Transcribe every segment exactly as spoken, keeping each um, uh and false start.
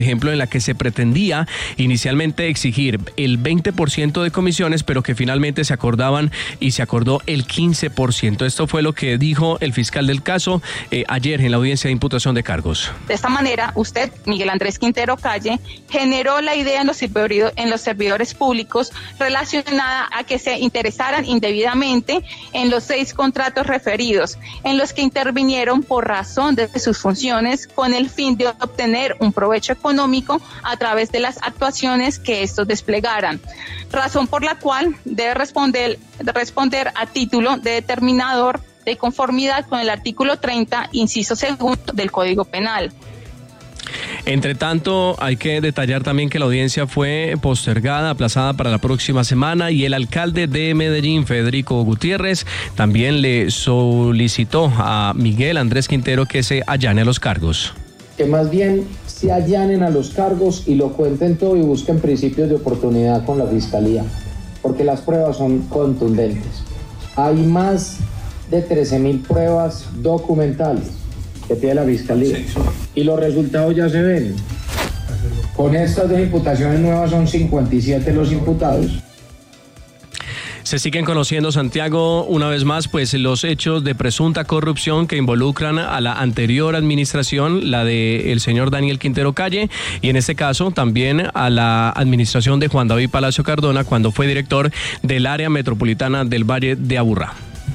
ejemplo, en la que se pretendía inicialmente exigir el veinte por ciento de comisiones, pero que finalmente se acordaban y se acordó el quince por ciento. Esto fue lo que dijo el fiscal del caso eh, ayer en la audiencia de imputación de cargos. De esta manera, usted, Miguel Andrés Quintero Calle, generó la idea en los servidores, en los servidores públicos relacionada a que se interesaran indebidamente en los seis contratos referidos, en los que intervinieron por razón de sus funciones con el fin de obtener un provecho económico económico a través de las actuaciones que estos desplegaran, razón por la cual debe responder, responder a título de determinador de conformidad con el artículo treinta, inciso segundo del Código Penal. Entre tanto, hay que detallar también que la audiencia fue postergada, aplazada para la próxima semana, y el alcalde de Medellín, Federico Gutiérrez, también le solicitó a Miguel Andrés Quintero que se allane a los cargos. Que más bien se allanen a los cargos y lo cuenten todo y busquen principios de oportunidad con la fiscalía, porque las pruebas son contundentes. Hay más de trece mil pruebas documentales que pide la fiscalía y los resultados ya se ven. Con estas dos imputaciones nuevas son cincuenta y siete los imputados. Se siguen conociendo, Santiago, una vez más, pues los hechos de presunta corrupción que involucran a la anterior administración, la del señor Daniel Quintero Calle, y en este caso también a la administración de Juan David Palacio Cardona cuando fue director del área metropolitana del Valle de Aburrá.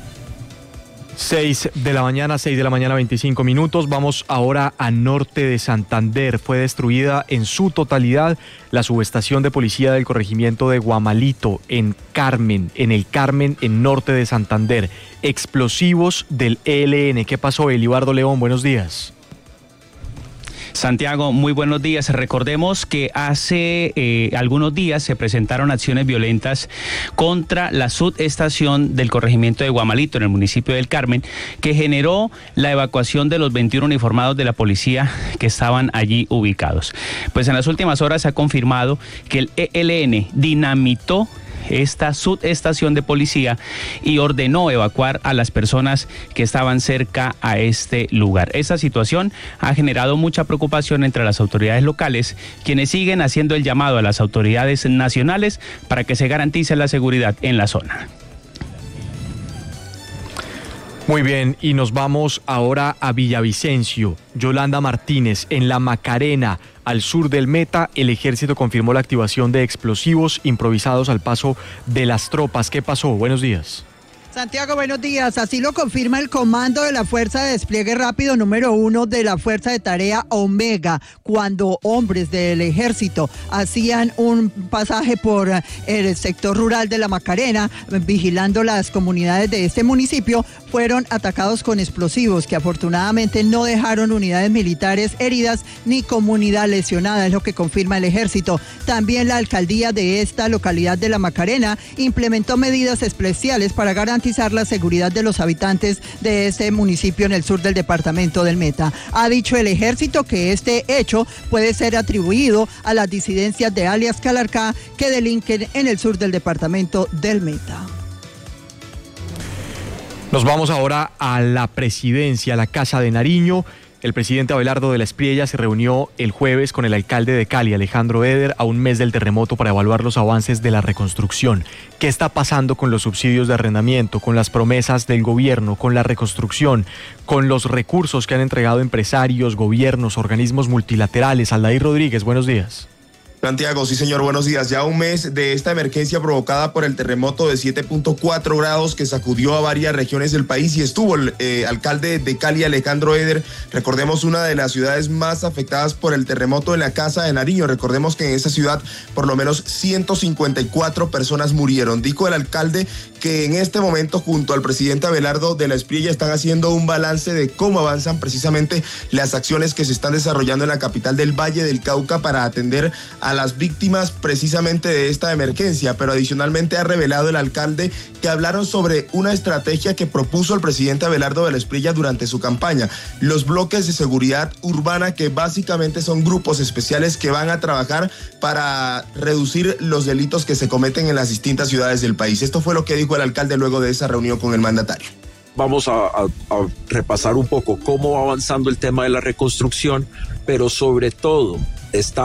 Seis de la mañana, seis de la mañana, veinticinco minutos. Vamos ahora a norte de Santander. Fue destruida en su totalidad la subestación de policía del corregimiento de Guamalito en Carmen, en el Carmen, en norte de Santander. Explosivos del E L N. ¿Qué pasó, Elibardo León? Buenos días. Santiago, muy buenos días. Recordemos que hace eh, algunos días se presentaron acciones violentas contra la subestación del corregimiento de Guamalito en el municipio del Carmen, que generó la evacuación de los veintiuno uniformados de la policía que estaban allí ubicados. Pues en las últimas horas se ha confirmado que el E L N dinamitó esta subestación de policía y ordenó evacuar a las personas que estaban cerca a este lugar. Esta situación ha generado mucha preocupación entre las autoridades locales, quienes siguen haciendo el llamado a las autoridades nacionales para que se garantice la seguridad en la zona. Muy bien, y nos vamos ahora a Villavicencio. Yolanda Martínez, en La Macarena, al sur del Meta, el ejército confirmó la activación de explosivos improvisados al paso de las tropas. ¿Qué pasó? Buenos días. Santiago, buenos días. Así lo confirma el comando de la Fuerza de Despliegue Rápido número uno de la Fuerza de Tarea Omega, cuando hombres del ejército hacían un pasaje por el sector rural de La Macarena, vigilando las comunidades de este municipio, fueron atacados con explosivos que afortunadamente no dejaron unidades militares heridas ni comunidad lesionada, es lo que confirma el ejército. También la alcaldía de esta localidad de La Macarena implementó medidas especiales para garantizar la seguridad de los habitantes de este municipio en el sur del departamento del Meta. Ha dicho el ejército que este hecho puede ser atribuido a las disidencias de alias Calarcá que delinquen en el sur del departamento del Meta. Nos vamos ahora a la presidencia, a la Casa de Nariño. El presidente Abelardo de la Espriella se reunió el jueves con el alcalde de Cali, Alejandro Eder, a un mes del terremoto para evaluar los avances de la reconstrucción. ¿Qué está pasando con los subsidios de arrendamiento, con las promesas del gobierno, con la reconstrucción, con los recursos que han entregado empresarios, gobiernos, organismos multilaterales? Aldair Rodríguez, buenos días. Santiago, sí señor, buenos días. Ya un mes de esta emergencia provocada por el terremoto de siete punto cuatro grados que sacudió a varias regiones del país y estuvo el eh, alcalde de Cali, Alejandro Eder. Recordemos, una de las ciudades más afectadas por el terremoto de la Casa de Nariño. Recordemos que en esa ciudad por lo menos ciento cincuenta y cuatro personas murieron. Dijo el alcalde que en este momento junto al presidente Abelardo de la Espriella están haciendo un balance de cómo avanzan precisamente las acciones que se están desarrollando en la capital del Valle del Cauca para atender a las víctimas precisamente de esta emergencia, pero adicionalmente ha revelado el alcalde que hablaron sobre una estrategia que propuso el presidente Abelardo de la Espriella durante su campaña, los bloques de seguridad urbana, que básicamente son grupos especiales que van a trabajar para reducir los delitos que se cometen en las distintas ciudades del país. Esto fue lo que dijo el alcalde luego de esa reunión con el mandatario. Vamos a, a, a repasar un poco cómo va avanzando el tema de la reconstrucción, pero sobre todo está